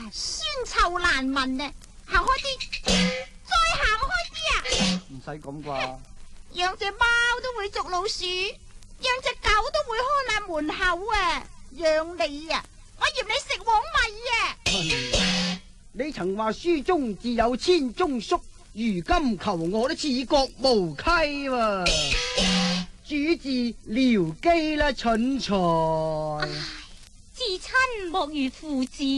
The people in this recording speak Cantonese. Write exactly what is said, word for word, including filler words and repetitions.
酸臭難聞啊！行開啲，再行開啲啊！ 唔使咁啩。 養隻貓都會捉老鼠，養隻狗都會看下門口啊！養你啊，我嫌你食黃米啊！ 你曾話書中自有千鍾粟，如今求我都似國無稽喎。主字撩機啦，蠢材。 至親莫如父子。